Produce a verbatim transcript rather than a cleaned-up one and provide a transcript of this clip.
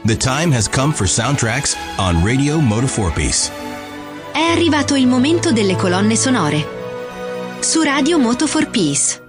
The time has come for soundtracks on Radio Moto four Piece. È arrivato il momento delle colonne sonore. Su Radio Moto four Piece.